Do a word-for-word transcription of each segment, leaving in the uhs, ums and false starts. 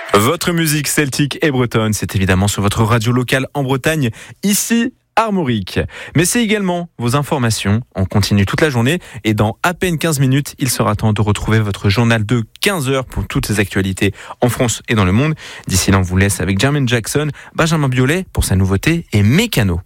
Votre musique celtique et bretonne, c'est évidemment sur votre radio locale en Bretagne, ici Armorique. Mais c'est également vos informations. On continue toute la journée et dans à peine quinze minutes, il sera temps de retrouver votre journal de quinze heures pour toutes les actualités en France et dans le monde. D'ici là, on vous laisse avec Jermaine Jackson, Benjamin Biolay pour sa nouveauté et Mécano.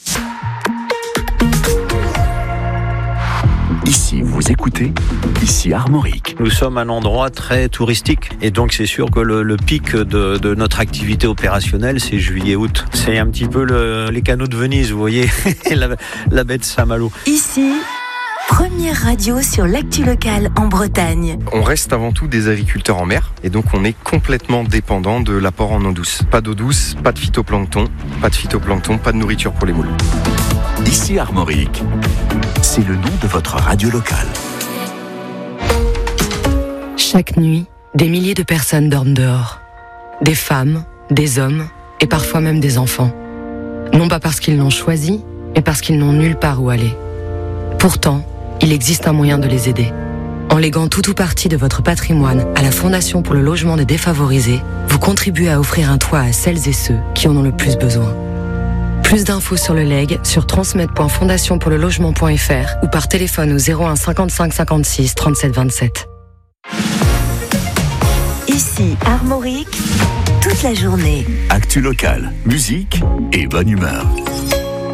Ici, vous écoutez, ici Armorique. Nous sommes un endroit très touristique et donc c'est sûr que le, le pic de, de notre activité opérationnelle, c'est juillet-août. C'est un petit peu le, les canaux de Venise, vous voyez, la, la baie de Saint-Malo. Ici, première radio sur l'actu locale en Bretagne. On reste avant tout des agriculteurs en mer et donc on est complètement dépendant de l'apport en eau douce. Pas d'eau douce, pas de phytoplancton, pas de phytoplancton, pas de nourriture pour les moules. Ici Armorique, c'est le nom de votre radio locale. Chaque nuit, des milliers de personnes dorment dehors. Des femmes, des hommes et parfois même des enfants. Non pas parce qu'ils l'ont choisi, mais parce qu'ils n'ont nulle part où aller. Pourtant, il existe un moyen de les aider. En léguant tout ou partie de votre patrimoine à la Fondation pour le logement des défavorisés, vous contribuez à offrir un toit à celles et ceux qui en ont le plus besoin. Plus d'infos sur le legs sur transmettre point fondation pour le logement point f r ou par téléphone au zéro un cinquante-cinq cinquante-six trente-sept vingt-sept. Ici Armorique, toute la journée. Actu locale, musique et bonne humeur.